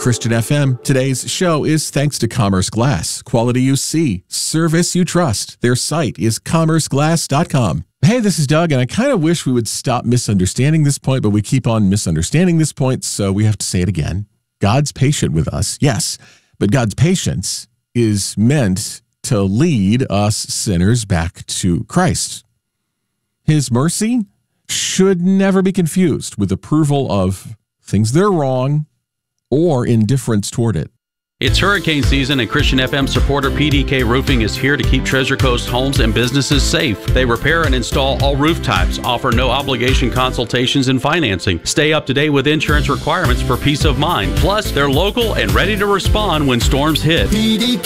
Christian FM. Today's show is thanks to Commerce Glass. Quality you see, service you trust. Their site is commerceglass.com. Hey, this is Doug, and I kind of wish we would stop misunderstanding this point, but we keep on misunderstanding this point, so we have to say it again. God's patient with us, yes, but God's patience is meant to lead us sinners back to Christ. His mercy should never be confused with approval of things that are wrong or indifference toward it. It's hurricane season, and Christian FM supporter PDK Roofing is here to keep Treasure Coast homes and businesses safe. They repair and install all roof types, offer no obligation consultations and financing. Stay up to date with insurance requirements for peace of mind. Plus, they're local and ready to respond when storms hit.